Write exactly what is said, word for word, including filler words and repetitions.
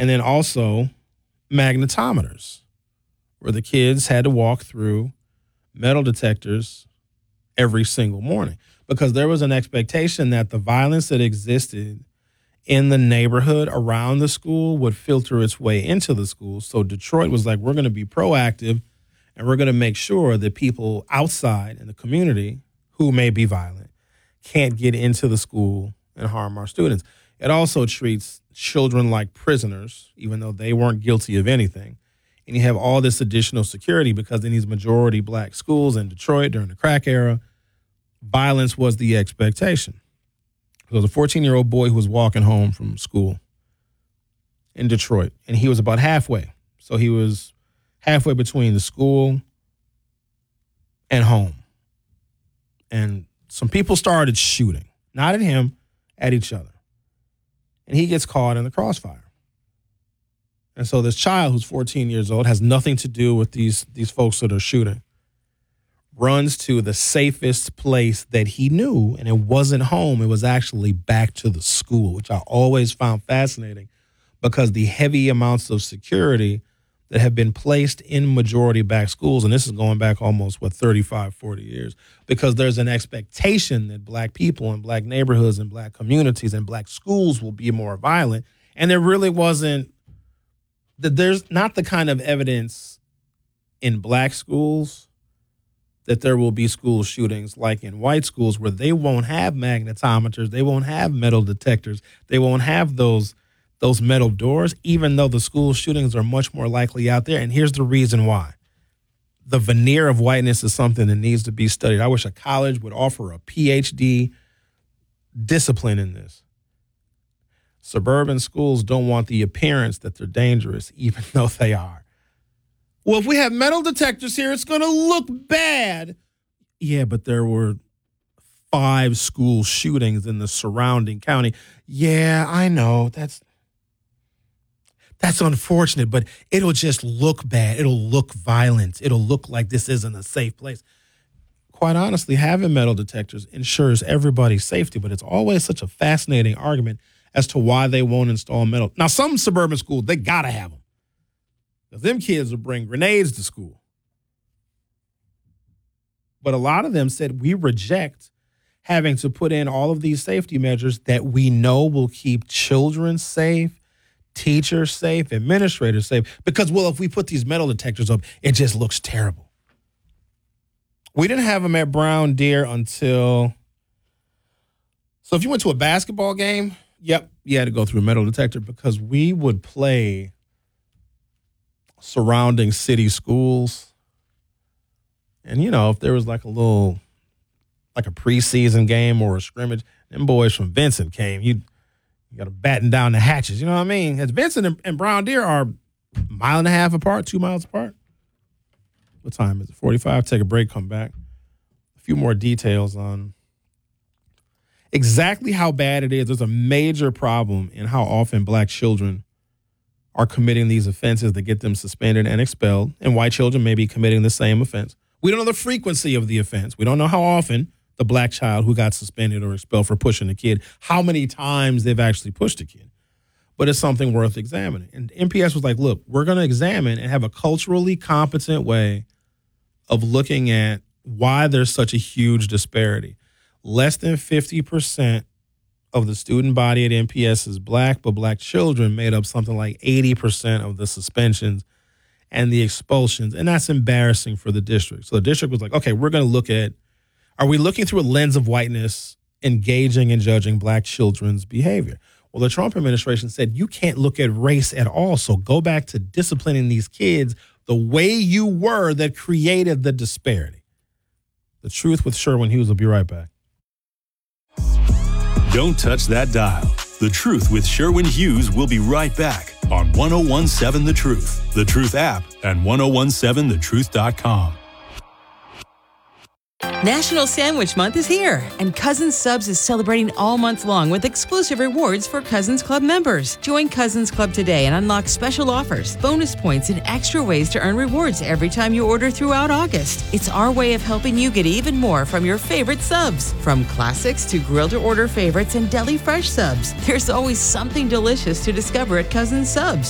And then also magnetometers, where the kids had to walk through metal detectors every single morning, because there was an expectation that the violence that existed in the neighborhood around the school would filter its way into the school. So Detroit was like, we're going to be proactive, and we're going to make sure that people outside in the community who may be violent can't get into the school and harm our students. It also treats children like prisoners, even though they weren't guilty of anything. And you have all this additional security because in these majority black schools in Detroit during the crack era, violence was the expectation. There was a fourteen-year-old boy who was walking home from school in Detroit, and he was about halfway. So he was halfway between the school and home. And some people started shooting, not at him, at each other. And he gets caught in the crossfire. And so this child who's fourteen years old, has nothing to do with these, these folks that are shooting, runs to the safest place that he knew, and it wasn't home. It was actually back to the school, which I always found fascinating because the heavy amounts of security that have been placed in majority black schools, and this is going back almost, what, thirty-five, forty years, because there's an expectation that black people and black neighborhoods and black communities and black schools will be more violent, and there really wasn't, that there's not the kind of evidence in black schools that there will be school shootings like in white schools where they won't have magnetometers, they won't have metal detectors, they won't have those those metal doors, even though the school shootings are much more likely out there. And here's the reason why. The veneer of whiteness is something that needs to be studied. I wish a college would offer a P H D discipline in this. Suburban schools don't want the appearance that they're dangerous, even though they are. Well, if we have metal detectors here, it's going to look bad. Yeah, but there were five school shootings in the surrounding county. Yeah, I know. That's that's unfortunate, but it'll just look bad. It'll look violent. It'll look like this isn't a safe place. Quite honestly, having metal detectors ensures everybody's safety, but it's always such a fascinating argument as to why they won't install metal. Now, some suburban schools, they got to have them. Because them kids will bring grenades to school. But a lot of them said, we reject having to put in all of these safety measures that we know will keep children safe, teachers safe, administrators safe. Because, well, if we put these metal detectors up, it just looks terrible. We didn't have them at Brown Deer until, so if you went to a basketball game, yep, you had to go through a metal detector because we would play surrounding city schools. And, you know, if there was like a little, like a preseason game or a scrimmage, them boys from Vincent came. You you got to batten down the hatches. You know what I mean? As Vincent and, and Brown Deer are a mile and a half apart, two miles apart. What time is it? forty-five. Take a break, come back. A few more details on exactly how bad it is. There's a major problem in how often black children are committing these offenses that get them suspended and expelled, and white children may be committing the same offense. We don't know the frequency of the offense. We don't know how often the black child who got suspended or expelled for pushing a kid, how many times they've actually pushed a kid. But it's something worth examining. And N P S was like, look, we're going to examine and have a culturally competent way of looking at why there's such a huge disparity. Less than fifty percent of the student body at N P S is black, but black children made up something like eighty percent of the suspensions and the expulsions. And that's embarrassing for the district. So the district was like, okay, we're going to look at, are we looking through a lens of whiteness, engaging and judging black children's behavior? Well, the Trump administration said you can't look at race at all. So go back to disciplining these kids the way you were that created the disparity. The Truth with Sherwin Hughes will be right back. Don't touch that dial. The Truth with Sherwin Hughes will be right back on one oh one point seven The Truth, The Truth app, and ten seventeen the truth dot com. National Sandwich Month is here, and Cousins Subs is celebrating all month long with exclusive rewards for Cousins Club members. Join Cousins Club today and unlock special offers, bonus points, and extra ways to earn rewards every time you order throughout August. It's our way of helping you get even more from your favorite subs. From classics to grill-to-order favorites and deli fresh subs, there's always something delicious to discover at Cousins Subs.